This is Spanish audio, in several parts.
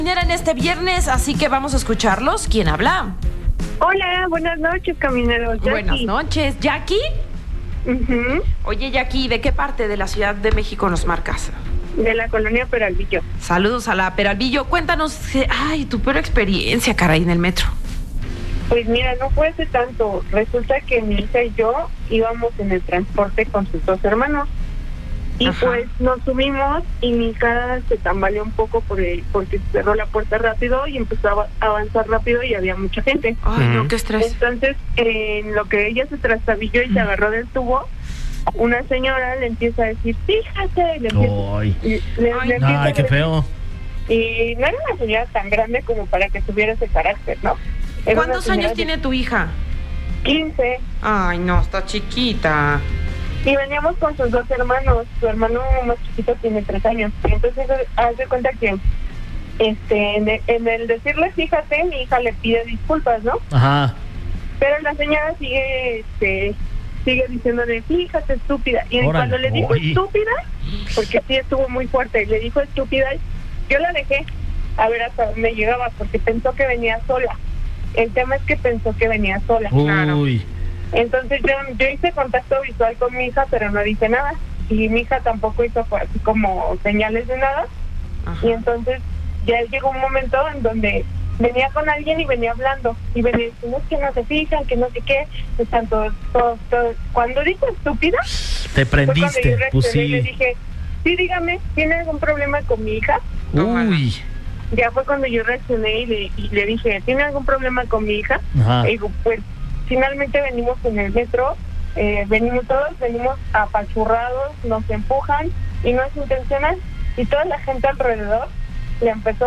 En este viernes, así que vamos a escucharlos. ¿Quién habla? Hola, buenas noches, camineros. Jackie. Buenas noches, ¿Jackie? Uh-huh. Oye, Jackie, ¿de qué parte de la Ciudad de México nos marcas? De la colonia Peralvillo. Saludos a la Peralvillo. Cuéntanos, tu peor experiencia, caray, en el metro. Pues mira, no fue hace tanto. Resulta que mi hija y yo íbamos en el transporte con sus dos hermanos. Y Ajá. Pues nos subimos y mi hija se tambaleó un poco porque cerró la puerta rápido y empezó a avanzar rápido y había mucha gente. Ay, no, qué estrés. Entonces, en lo que ella se trastabilló y se agarró del tubo, una señora le empieza a decir, fíjate, le empieza Ay, qué feo. Y no era una señora tan grande como para que tuviera ese carácter, ¿no? Era ¿Cuántos una señora años tiene tu hija? 15. Ay, no, está chiquita. Y veníamos con sus dos hermanos. Su hermano más chiquito tiene 3 años. Entonces, haz de cuenta que en el decirle fíjate, mi hija le pide disculpas, ¿no? Ajá. Pero la señora sigue diciéndole, fíjate, estúpida. Y Órale. cuando le dijo Oye. estúpida, porque sí estuvo muy fuerte, le dijo estúpida, yo la dejé a ver hasta dónde llegaba, porque pensó que venía sola. El tema es que pensó que venía sola. Uy. Entonces yo hice contacto visual con mi hija, pero no dije nada. Y mi hija tampoco hizo así como señales de nada. Ajá. Y entonces ya llegó un momento en donde venía con alguien y venía hablando. Y venía diciendo, es que no se fijan, que no sé qué. Están todos. Cuando dijo estúpida, Te fue cuando yo prendiste. Pues reaccioné y le sí. dije, sí, dígame, ¿tiene algún problema con mi hija? Uy. Ya fue cuando yo reaccioné y le dije, ¿tiene algún problema con mi hija? Ajá. Y digo, pues finalmente venimos en el metro, venimos apachurrados, nos empujan y no es intencional. Y toda la gente alrededor le empezó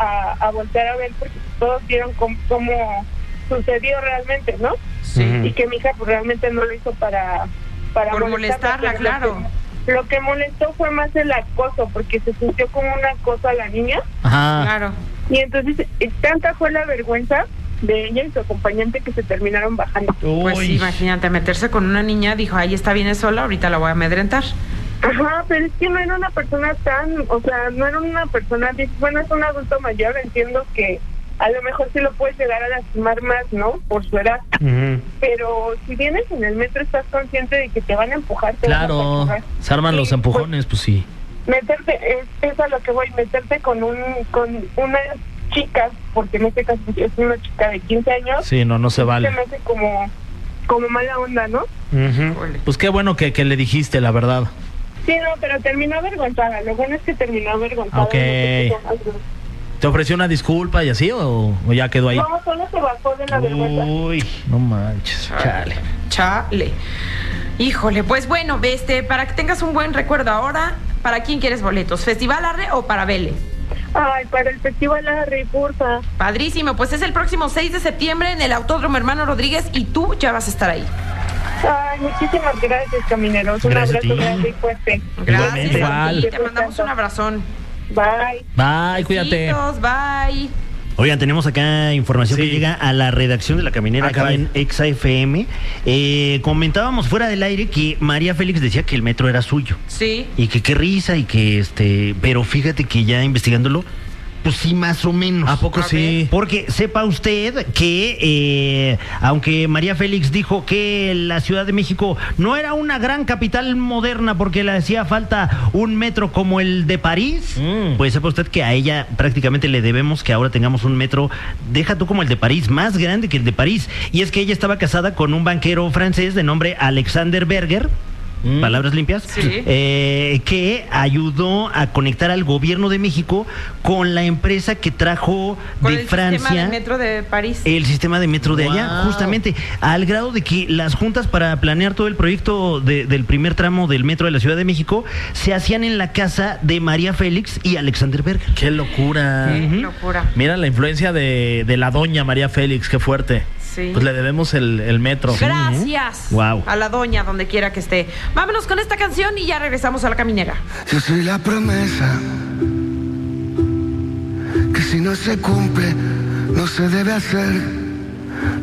a voltear a ver porque todos vieron cómo sucedió realmente, ¿no? Sí. Y que mi hija pues realmente no lo hizo para Por molestarla, pero claro. Lo que molestó fue más el acoso, porque se sintió como un acoso a la niña. Ajá. Claro. Y entonces tanta fue la vergüenza de ella y su acompañante que se terminaron bajando. Pues Uy. imagínate, meterse con una niña, dijo, ahí está bien sola, ahorita la voy a amedrentar. Ajá, pero es que no era una persona no era una persona, bueno, es un adulto mayor, entiendo que a lo mejor sí lo puedes llegar a lastimar más, ¿no? Por su edad. Ujú. Pero si vienes en el metro estás consciente de que te van a empujar. Claro. Van a Se arman Y, los empujones, pues sí. meterte, es a lo que voy, meterte con una chica, porque en este caso es una chica de 15 años, Sí, no se se vale. me hace como mala onda, ¿no? Ujú. Pues qué bueno que le dijiste, la verdad. Sí, no, pero terminó avergonzada. Lo bueno es que terminó avergonzada. Ok. No se puso algo. ¿Te ofreció una disculpa y así o ya quedó ahí? No, solo se bajó de la vergüenza. Uy, no manches. Chale. Chale. Híjole, pues bueno, para que tengas un buen recuerdo ahora, ¿para quién quieres boletos? ¿Festival Arre o para Vele? Ay, para el festival Arre, porfa. Padrísimo, pues es el próximo 6 de septiembre en el Autódromo Hermano Rodríguez y tú ya vas a estar ahí. Ay, muchísimas gracias, camineros. Gracias a Un ti. abrazo grande y fuerte. Gracias a ti, Igual. te mandamos un abrazón. Bye. Bye, cuídate. Besitos, bye. Oigan, tenemos acá información Sí. que llega a la redacción de La Caminera, Ah, acá caray. en Exa FM. Comentábamos fuera del aire que María Félix decía que el metro era suyo. Sí. Y que qué risa y que pero fíjate que ya investigándolo, pues sí, más o menos. ¿A poco A sí? Porque sepa usted que, aunque María Félix dijo que la Ciudad de México no era una gran capital moderna porque le hacía falta un metro como el de París, pues sepa usted que a ella prácticamente le debemos que ahora tengamos un metro, deja tú como el de París, más grande que el de París. Y es que ella estaba casada con un banquero francés de nombre Alexander Berger. Palabras limpias, Sí. que ayudó a conectar al gobierno de México con la empresa que trajo Con de el Francia sistema de metro de París. el sistema de metro de allá, Wow. justamente, al grado de que las juntas para planear todo el proyecto del primer tramo del metro de la Ciudad de México se hacían en la casa de María Félix y Alexander Berger. Qué locura. Qué locura. Mira la influencia de la doña María Félix, qué fuerte. Sí. Pues le debemos el metro. Gracias Wow. a la doña donde quiera que esté. Vámonos con esta canción y ya regresamos a La Caminera. Yo soy la promesa que si no se cumple no se debe hacer.